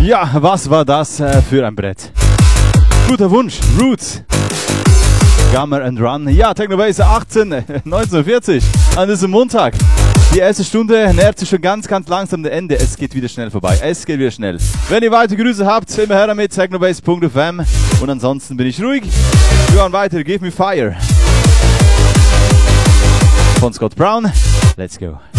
Ja, was war das für ein Brett? Guter Wunsch, Roots. Gamma and Run. Ja, Technobase 19:40 an diesem Montag. Die erste Stunde nähert sich schon ganz langsam dem Ende. Es geht wieder schnell vorbei. Es geht wieder schnell. Wenn ihr weitere Grüße habt, immer her damit, technobase.fm. Und ansonsten bin ich ruhig. Wir hören weiter. Give Me Fire. Von Scott Brown. Let's go.